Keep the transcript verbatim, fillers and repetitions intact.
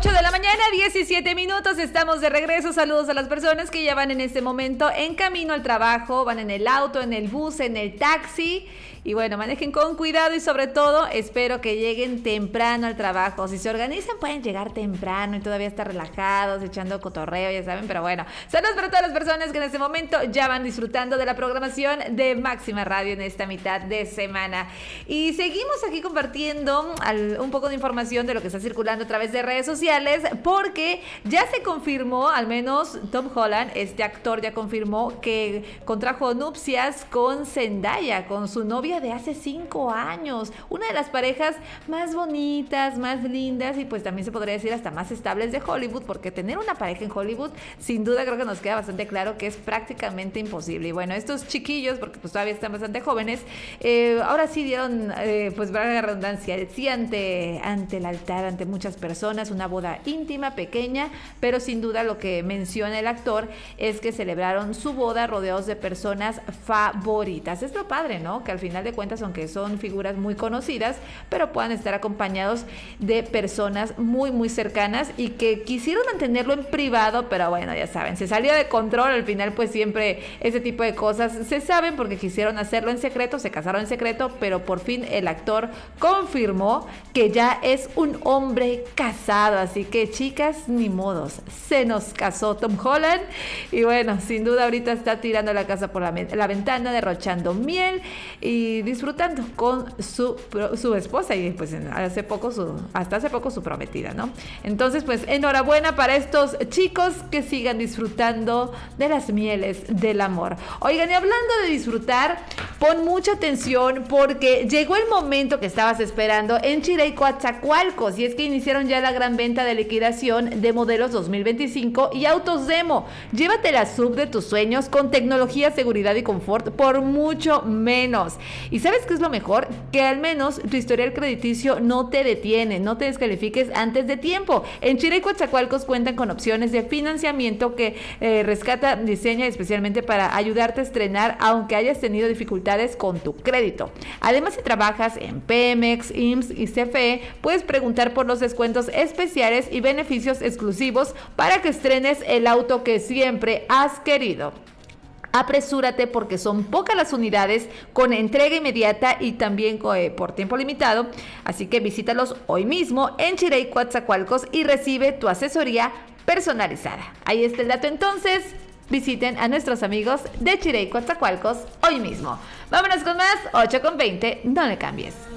ocho de la mañana, diecisiete minutos, estamos de regreso. Saludos a las personas que ya van en este momento en camino al trabajo, van en el auto, en el bus, en el taxi. Y bueno, manejen con cuidado y sobre todo espero que lleguen temprano al trabajo. Si se organizan pueden llegar temprano y todavía estar relajados, echando cotorreo, ya saben. Pero bueno, saludos para todas las personas que en este momento ya van disfrutando de la programación de Máxima Radio en esta mitad de semana. Y seguimos aquí compartiendo al, un poco de información de lo que está circulando a través de redes sociales, porque ya se confirmó, al menos Tom Holland, este actor ya confirmó que contrajo nupcias con Zendaya, con su novia de hace cinco años, una de las parejas más bonitas, más lindas y pues también se podría decir hasta más estables de Hollywood, porque tener una pareja en Hollywood sin duda creo que nos queda bastante claro que es prácticamente imposible. Y bueno, estos chiquillos, porque pues todavía están bastante jóvenes, eh, ahora sí dieron, eh, pues valga la redundancia, sí ante, ante el altar, ante muchas personas, una boda íntima, pequeña, pero sin duda lo que menciona el actor es que celebraron su boda rodeados de personas favoritas. Es lo padre, ¿no? Que al final de cuentas, aunque son figuras muy conocidas, pero puedan estar acompañados de personas muy muy cercanas y que quisieron mantenerlo en privado, pero bueno, ya saben, se salió de control. Al final pues siempre ese tipo de cosas se saben porque quisieron hacerlo en secreto, se casaron en secreto, pero por fin el actor confirmó que ya es un hombre casado, así que chicas, ni modos, se nos casó Tom Holland y bueno, sin duda ahorita está tirando la casa por la, la ventana, derrochando miel y disfrutando con su, su esposa y pues hace poco su, hasta hace poco su prometida, ¿no? Entonces pues enhorabuena para estos chicos que sigan disfrutando de las mieles del amor. Oigan, y hablando de disfrutar, pon mucha atención porque llegó el momento que estabas esperando en Chile y Coatzacoalcos, y es que iniciaron ya la gran venta de liquidación de modelos dos mil veinticinco y autos demo. Llévate la sub de tus sueños con tecnología, seguridad y confort por mucho menos. ¿Y sabes qué es lo mejor? Que al menos tu historial crediticio no te detiene, no te descalifiques antes de tiempo. En Chile y Coatzacoalcos cuentan con opciones de financiamiento que eh, rescata, diseña especialmente para ayudarte a estrenar aunque hayas tenido dificultades con tu crédito. Además, si trabajas en Pemex, I M S S y C F E, puedes preguntar por los descuentos especiales y beneficios exclusivos para que estrenes el auto que siempre has querido. Apresúrate porque son pocas las unidades con entrega inmediata y también eh, por tiempo limitado, así que visítalos hoy mismo en Chirey, Coatzacoalcos y recibe tu asesoría personalizada. Ahí está el dato entonces. Visiten a nuestros amigos de Chirey, Coatzacoalcos hoy mismo. Vámonos con más, ocho con veinte, no le cambies.